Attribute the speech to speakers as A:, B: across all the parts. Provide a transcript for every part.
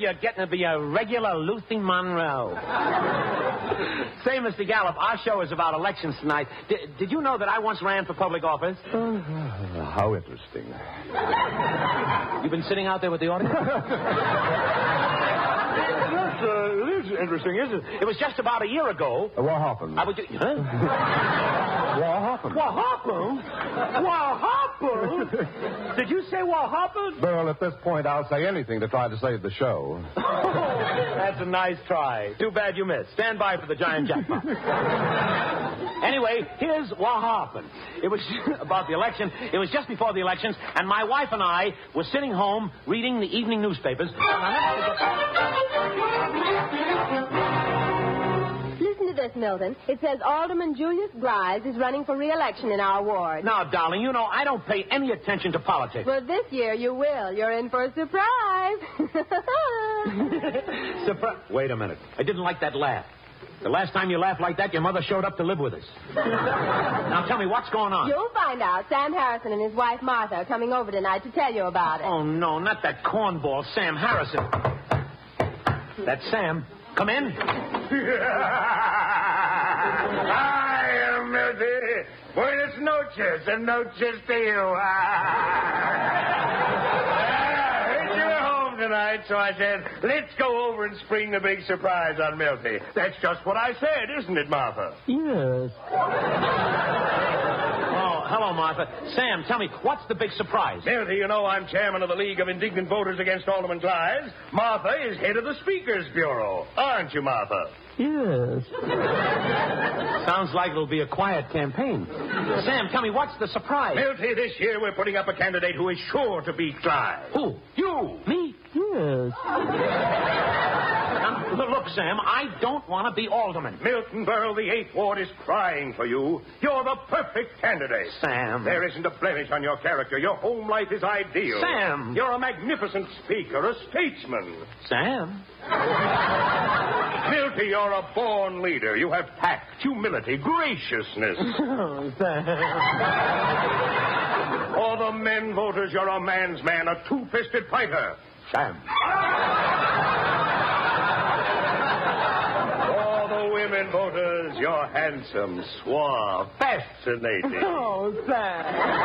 A: you're getting to be a regular Lucy Monroe. Say, Mr. Gallup, our show is about elections tonight. Did you know that I once ran for public office?
B: How interesting.
A: You've been sitting out there with the audience?
B: Yes, it is interesting, isn't it?
A: It was just about a year ago.
B: What happened?
A: I was... Huh?
B: What happened?
A: What happened? What happened? Did you say what happened?
B: Well, at this point, I'll say anything to try to save the show.
A: That's a nice try. Too bad you missed. Stand by for the giant jackpot. Anyway, here's what happened. It was about the election. It was just before the elections, and my wife and I were sitting home reading the evening newspapers.
C: Listen to this, Milton. It says Alderman Julius Grise is running for re-election in our ward.
A: Now, darling, you know I don't pay any attention to politics.
C: Well, this year you will. You're in for a surprise.
A: Surprise? Wait a minute. I didn't like that laugh. The last time you laughed like that, your mother showed up to live with us. Now, tell me, what's going on?
C: You'll find out. Sam Harrison and his wife Martha are coming over tonight to tell you about it.
A: Oh, no, not that cornball, Sam Harrison. That's Sam. Come in.
D: Hi, Milty. Buenas noches, and noches to you. You're home tonight, so I said, let's go over and spring the big surprise on Milty. That's just what I said, isn't it, Martha?
A: Yes. Oh, hello, Martha. Sam, tell me, what's the big surprise?
D: Milty, you know I'm chairman of the League of Indignant Voters Against Alderman Grise. Martha is head of the Speaker's Bureau. Aren't you, Martha?
A: Yes. Sounds like it'll be a quiet campaign. Sam, tell me, what's the surprise?
D: Milty, this year we're putting up a candidate who is sure to beat Grise.
A: Who?
D: You.
A: Me? Yes. Now, look, Sam, I don't want to be alderman.
D: Milton Berle, the 8th Ward, is crying for you. You're the perfect candidate.
A: Sam.
D: There isn't a blemish on your character. Your home life is ideal.
A: Sam.
D: You're a magnificent speaker, a statesman.
A: Sam.
D: Milty, you're a born leader. You have tact, humility, graciousness.
A: Oh, Sam.
D: For the men voters, you're a man's man, a two-fisted fighter.
A: Sam.
D: For the women voters, you're handsome, suave, fascinating.
A: Oh, Sam.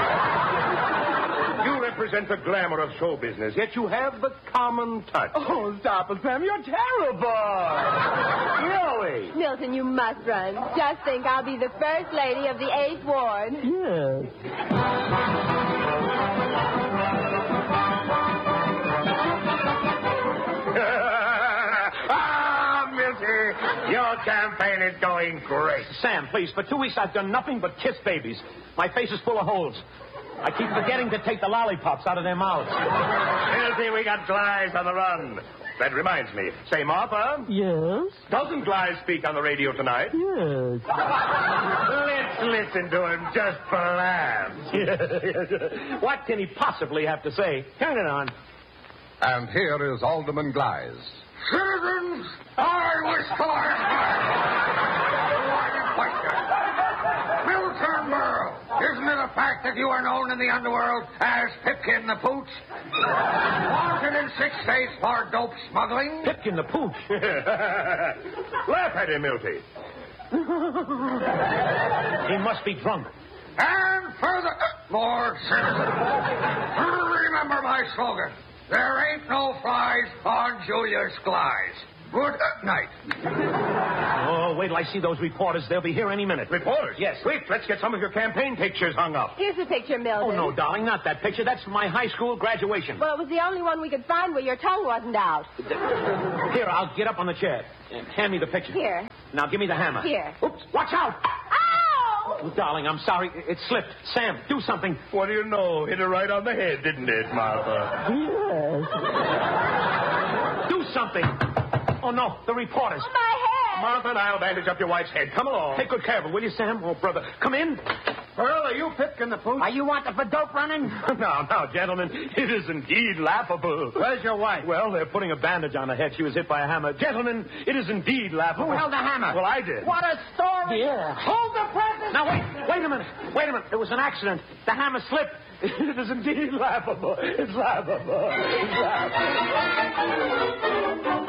D: You represent the glamour of show business, yet you have the common touch.
A: Oh, stop it, Sam. You're terrible.
D: Really?
C: Milton, you must run. Just think, I'll be the first lady of the 8th Ward.
A: Yes.
D: Milty, your campaign is going great.
A: Sam, please, for 2 weeks I've done nothing but kiss babies. My face is full of holes. I keep forgetting to take the lollipops out of their mouths.
D: Milty, we got Grise on the run. That reminds me. Say, Martha.
A: Yes?
D: Doesn't Grise speak on the radio tonight?
A: Yes.
D: Let's listen to him just for laughs.
A: What can he possibly have to say? Turn it on.
B: And here is Alderman Grise.
D: Citizens, I wish to ask one question. Milton Berle, isn't it a fact that you are known in the underworld as Pipkin the Pooch? Wanted in 6 states for dope smuggling?
A: Pipkin the Pooch.
D: Laugh at him, Milty.
A: He must be drunk.
D: And further, Lord citizens, remember my slogan. There ain't no flies on Julius Grise. Good night.
A: Oh, wait till I see those reporters. They'll be here any minute.
D: Reporters?
A: Yes.
D: Quick, let's get some of your campaign pictures hung up.
C: Here's a picture, Milton.
A: Oh, no, darling, not that picture. That's my high school graduation.
C: Well, it was the only one we could find where your tongue wasn't out.
A: Here, I'll get up on the chair. Hand me the picture.
C: Here.
A: Now, give me the hammer.
C: Here.
A: Oops, watch out.
C: Ow!
A: Oh, darling, I'm sorry. It slipped. Sam, do something.
D: What do you know? Hit her right on the head, didn't it, Martha?
A: Yes. Do something. Oh, no, the reporters.
C: My head!
D: Martha and I'll bandage up your wife's head. Come along.
A: Take good care of it, will you, Sam? Oh, brother. Come in.
D: Earl, are you Pipkin the Pooch?
A: Are you wanting for dope running?
D: Now, gentlemen, it is indeed laughable.
A: Where's your wife?
D: Well, they're putting a bandage on her head. She was hit by a hammer. Gentlemen, it is indeed laughable.
A: Who held the hammer?
D: Well, I did.
A: What a story. Yeah.
E: Hold the presses
A: Now, wait a minute. Wait a minute. It was an accident. The hammer slipped. It is indeed laughable. It's laughable. It's laughable.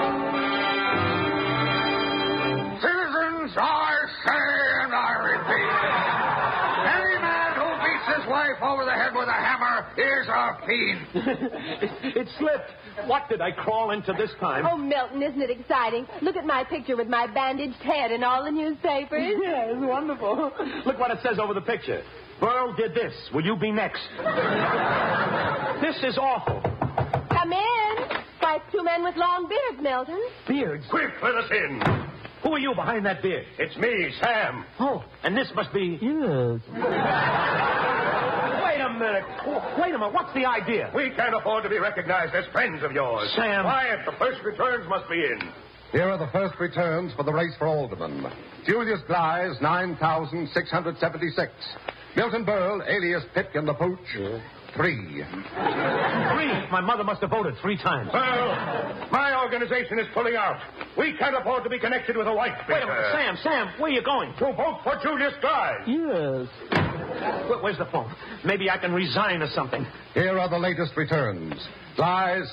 D: Citizens, I say and I repeat, any man who beats his wife over the head with a hammer is a fiend.
A: It slipped. What did I crawl into this time?
C: Oh, Milton, isn't it exciting? Look at my picture with my bandaged head in all the newspapers.
A: Yeah, it's wonderful. Look what it says over the picture. Burl did this. Will you be next? This is awful.
C: Come in. Why, it's two men with long beards, Milton.
A: Beards?
B: Quick, let us in.
A: Who are you behind that beard?
B: It's me, Sam.
A: Oh, and this must be... Yes. Wait a minute. What's the idea?
B: We can't afford to be recognized as friends of yours.
A: Sam.
B: Quiet. The first returns must be in. Here are the first returns for the race for Alderman. Julius Glyze, 9,676. Milton Berle, alias Pipkin the Pooch, 3. 3?
A: My mother must have voted 3 times.
B: Well, my organization is pulling out. We can't afford to be connected with a white
A: Wait a minute. Sam, where are you going?
B: To vote for Julius Glyze.
A: Yes. Where's the phone? Maybe I can resign or something.
B: Here are the latest returns. Glyze,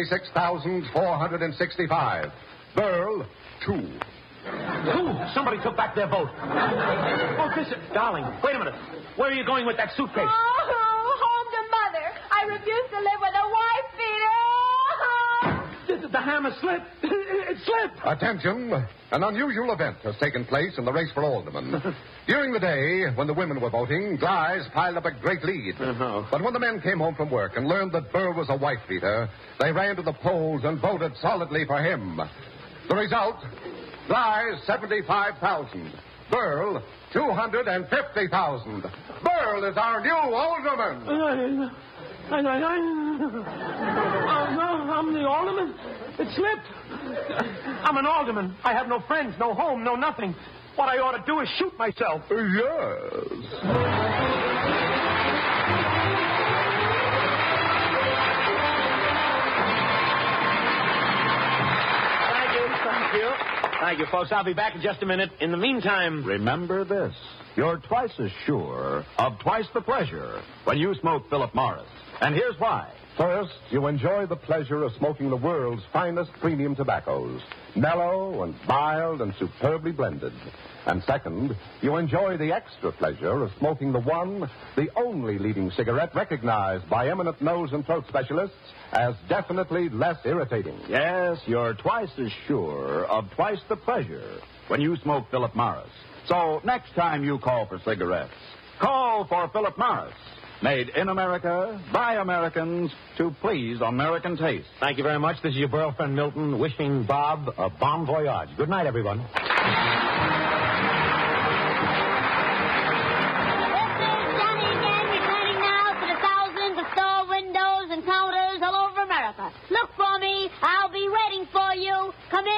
B: 66,465. Berle, 2.
A: Somebody took back their vote. Oh, darling, wait a minute. Where are you going with that suitcase?
C: Oh, home to Mother. I refuse to live with a wife beater.
A: The hammer slipped. It slipped.
B: Attention. An unusual event has taken place in the race for Alderman. During the day, when the women were voting, Glyze piled up a great lead.
A: Uh-huh.
B: But when the men came home from work and learned that Burl was a wife beater, they ran to the polls and voted solidly for him. The result, Glyze, 75,000. Burl, 250,000. Burl is our new alderman.
A: I'm the alderman. It slipped. I'm an alderman. I have no friends, no home, no nothing. What I ought to do is shoot myself.
B: Yes.
A: Thank you, folks. I'll be back in just a minute. In the meantime...
E: Remember this. You're twice as sure of twice the pleasure when you smoke Philip Morris. And here's why.
B: First, you enjoy the pleasure of smoking the world's finest premium tobaccos. Mellow and mild and superbly blended. And second, you enjoy the extra pleasure of smoking the one, the only leading cigarette recognized by eminent nose and throat specialists as definitely less irritating.
E: Yes, you're twice as sure of twice the pleasure when you smoke Philip Morris. So next time you call for cigarettes, call for Philip Morris. Made in America, by Americans, to please American taste.
A: Thank you very much. This is your girlfriend, Milton, wishing Bob a bon voyage. Good night, everyone.